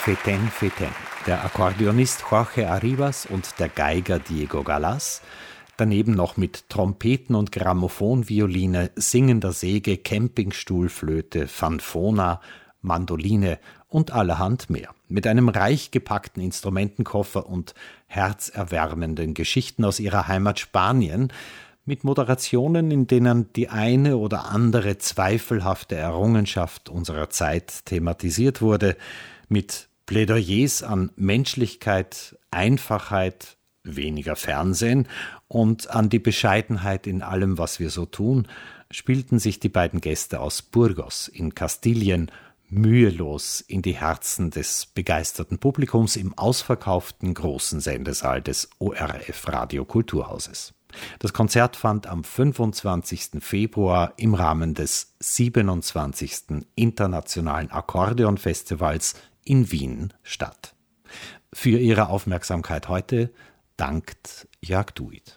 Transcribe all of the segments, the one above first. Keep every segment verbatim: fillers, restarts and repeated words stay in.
Feten Feten. Der Akkordeonist Jorge Arribas und der Geiger Diego Galaz. Daneben noch mit Trompeten und Grammophonvioline, singender Säge, Campingstuhlflöte, Fanfona, Mandoline und allerhand mehr. Mit einem reich gepackten Instrumentenkoffer und herzerwärmenden Geschichten aus ihrer Heimat Spanien, mit Moderationen, in denen die eine oder andere zweifelhafte Errungenschaft unserer Zeit thematisiert wurde, mit Plädoyers an Menschlichkeit, Einfachheit, weniger Fernsehen und an die Bescheidenheit in allem, was wir so tun, spielten sich die beiden Gäste aus Burgos in Kastilien mühelos in die Herzen des begeisterten Publikums im ausverkauften großen Sendesaal des O R F Radio Kulturhauses. Das Konzert fand am fünfundzwanzigsten Februar im Rahmen des siebenundzwanzigsten Internationalen Akkordeonfestivals in Wien statt. Für Ihre Aufmerksamkeit heute dankt Jörg Duit.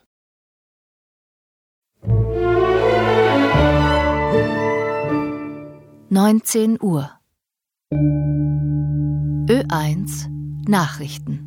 neunzehn Uhr. Ö eins Nachrichten.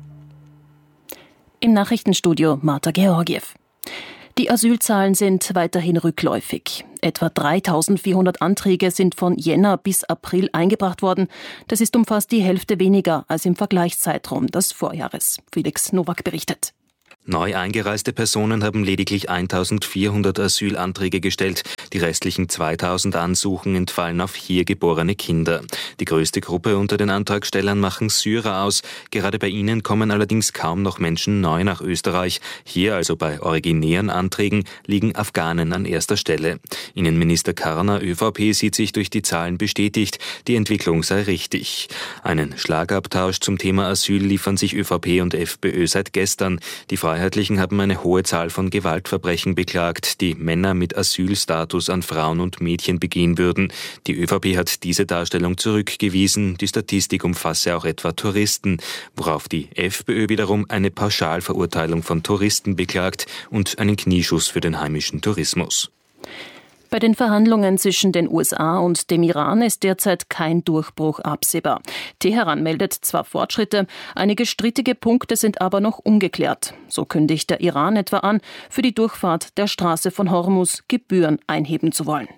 Im Nachrichtenstudio Marta Georgiew. Die Asylzahlen sind weiterhin rückläufig. Etwa dreitausendvierhundert Anträge sind von Jänner bis April eingebracht worden. Das ist um fast die Hälfte weniger als im Vergleichszeitraum des Vorjahres. Felix Nowak berichtet. Neu eingereiste Personen haben lediglich eintausendvierhundert Asylanträge gestellt. Die restlichen zweitausend Ansuchen entfallen auf hier geborene Kinder. Die größte Gruppe unter den Antragstellern machen Syrer aus. Gerade bei ihnen kommen allerdings kaum noch Menschen neu nach Österreich. Hier, also bei originären Anträgen, liegen Afghanen an erster Stelle. Innenminister Karner, ÖVP, sieht sich durch die Zahlen bestätigt. Die Entwicklung sei richtig. Einen Schlagabtausch zum Thema Asyl liefern sich ÖVP und FPÖ seit gestern. Die Freiheitlichen haben eine hohe Zahl von Gewaltverbrechen beklagt, die Männer mit Asylstatus an Frauen und Mädchen begehen würden. Die ÖVP hat diese Darstellung zurückgewiesen. Die Statistik umfasse auch etwa Touristen, worauf die FPÖ wiederum eine Pauschalverurteilung von Touristen beklagt und einen Knieschuss für den heimischen Tourismus. Bei den Verhandlungen zwischen den U S A und dem Iran ist derzeit kein Durchbruch absehbar. Teheran meldet zwar Fortschritte, einige strittige Punkte sind aber noch ungeklärt. So kündigt der Iran etwa an, für die Durchfahrt der Straße von Hormuz Gebühren einheben zu wollen.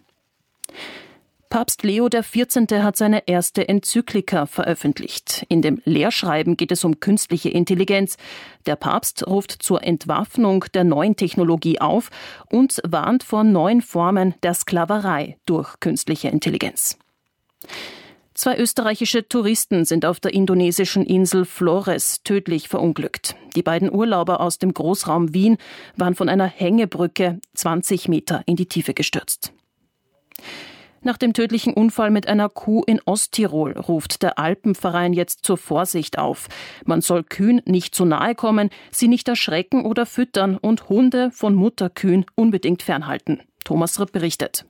Papst Leo der vierzehnte hat seine erste Enzyklika veröffentlicht. In dem Lehrschreiben geht es um künstliche Intelligenz. Der Papst ruft zur Entwaffnung der neuen Technologie auf und warnt vor neuen Formen der Sklaverei durch künstliche Intelligenz. Zwei österreichische Touristen sind auf der indonesischen Insel Flores tödlich verunglückt. Die beiden Urlauber aus dem Großraum Wien waren von einer Hängebrücke zwanzig Meter in die Tiefe gestürzt. Nach dem tödlichen Unfall mit einer Kuh in Osttirol ruft der Alpenverein jetzt zur Vorsicht auf. Man soll Kühen nicht zu nahe kommen, sie nicht erschrecken oder füttern und Hunde von Mutterkühen unbedingt fernhalten. Thomas Ripp berichtet.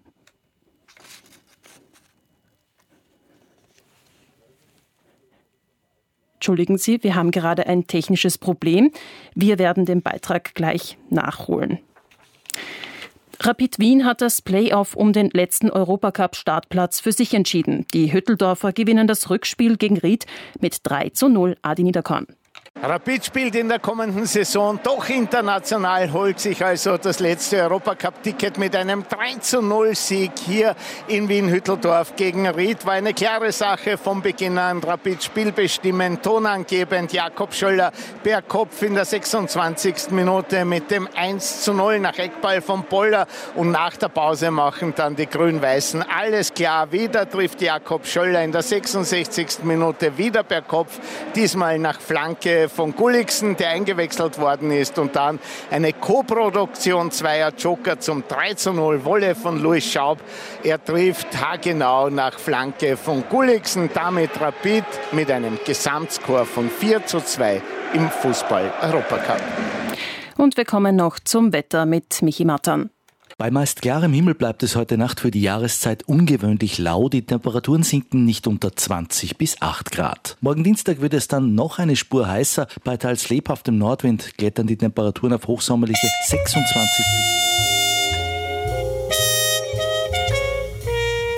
Entschuldigen Sie, wir haben gerade ein technisches Problem. Wir werden den Beitrag gleich nachholen. Rapid Wien hat das Playoff um den letzten Europacup-Startplatz für sich entschieden. Die Hütteldorfer gewinnen das Rückspiel gegen Ried mit drei zu null. Adi Niederkorn. Rapid spielt in der kommenden Saison doch international, holt sich also das letzte Europacup-Ticket mit einem drei zu null Sieg hier in Wien-Hütteldorf gegen Ried. War eine klare Sache vom Beginn an. Rapid spielbestimmend, tonangebend. Jakob Schöller per Kopf in der sechsundzwanzigsten Minute mit dem eins zu null nach Eckball von Poller. Und nach der Pause machen dann die Grün-Weißen alles klar. Wieder trifft Jakob Schöller in der sechsundsechzigsten Minute wieder per Kopf. Diesmal nach Flanke von Gulliksen, der eingewechselt worden ist, und dann eine Co-Produktion zweier Joker zum drei zu null. Wolle von Louis Schaub. Er trifft haargenau nach Flanke von Gulliksen. Damit Rapid mit einem Gesamtscore von vier zu zwei im Fußball-Europacup. Und wir kommen noch zum Wetter mit Michi Mattern. Bei meist klarem Himmel bleibt es heute Nacht für die Jahreszeit ungewöhnlich lau. Die Temperaturen sinken nicht unter zwanzig bis acht Grad. Morgen Dienstag wird es dann noch eine Spur heißer. Bei teils lebhaftem Nordwind klettern die Temperaturen auf hochsommerliche sechsundzwanzig bis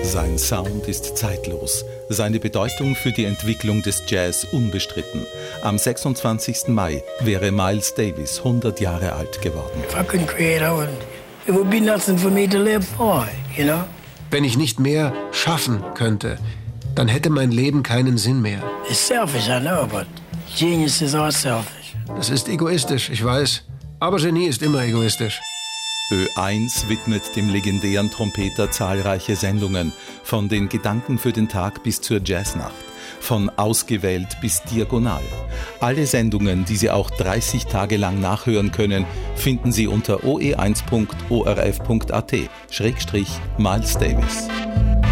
Sein Sound ist zeitlos, seine Bedeutung für die Entwicklung des Jazz unbestritten. Am sechsundzwanzigsten Mai wäre Miles Davis hundert Jahre alt geworden. If I couldn't create, I wouldn't. It would be nothing for me to live for, you know? Wenn ich nicht mehr schaffen könnte, dann hätte mein Leben keinen Sinn mehr. It's selfish, I know, but geniuses are selfish. Das ist egoistisch, ich weiß. Aber Genie ist immer egoistisch. Ö eins widmet dem legendären Trompeter zahlreiche Sendungen, von den Gedanken für den Tag bis zur Jazznacht, von Ausgewählt bis Diagonal. Alle Sendungen, die Sie auch dreißig Tage lang nachhören können, finden Sie unter o e eins punkt o r f punkt a t schrägstrich Miles Davis.